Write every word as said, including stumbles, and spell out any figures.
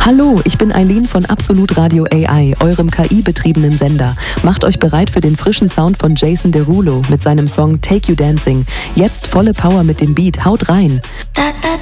Hallo, ich bin Eileen von Absolut Radio A I, eurem K I-betriebenen Sender. Macht euch bereit für den frischen Sound von Jason Derulo mit seinem Song Take You Dancing. Jetzt volle Power mit dem Beat, haut rein! Da, da.